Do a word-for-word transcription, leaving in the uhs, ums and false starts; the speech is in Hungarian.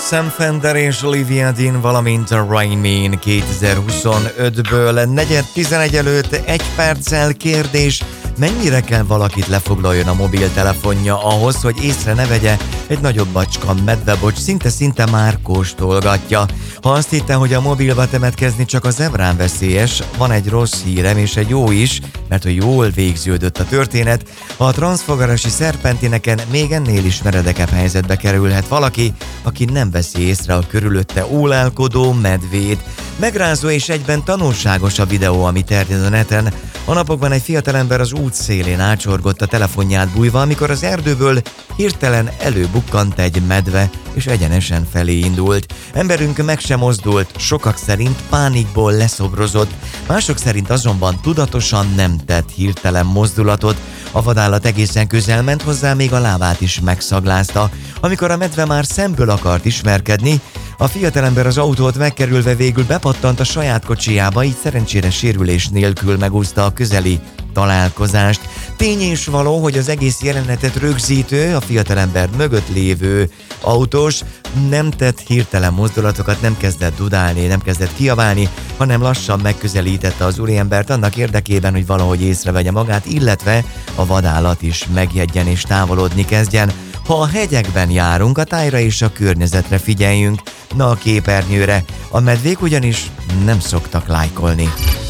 Sam Fender és Olivia Dean, valamint a Rain Man kétezer-huszonötből. Negyed tizenegy előtt egy perccel kérdés: mennyire kell valakit lefoglaljon a mobiltelefonja ahhoz, hogy észre ne vegye egy nagyobb bacska medvebocs, szinte-szinte már kóstolgatja. Ha azt hitte, hogy a mobilba temetkezni csak az zebrán veszélyes, van egy rossz hírem és egy jó is, mert hogy jól végződött a történet. A transzfogarasi szerpentineken még ennél is meredekebb helyzetbe kerülhet valaki, aki nem veszi észre a körülötte ólálkodó medvét. Megrázó és egyben tanulságos a videó, ami terjed a neten. A napokban egy fiatalember az út szélén ácsorgott a telefonját bújva, amikor az erdőből hirtelen előbukkant egy medve, és egyenesen felé indult. Emberünk meg sem mozdult, sokak szerint pánikból leszobrozott, mások szerint azonban tudatosan nem tett hirtelen mozdulatot. A vadállat egészen közel ment hozzá, még a lábát is megszaglázta. Amikor a medve már szemből akart ismerkedni, a fiatalember az autót megkerülve végül bepattant a saját kocsijába, így szerencsére sérülés nélkül megúszta a közeli találkozást. Tény és való, hogy az egész jelenetet rögzítő, a fiatalember mögött lévő autós nem tett hirtelen mozdulatokat, nem kezdett dudálni, nem kezdett kiabálni, hanem lassan megközelítette az úriembert annak érdekében, hogy valahogy észrevegye magát, illetve a vadállat is megjegyen és távolodni kezdjen. Ha a hegyekben járunk, a tájra és a környezetre figyeljünk, na a képernyőre. A medvék ugyanis nem szoktak lájkolni.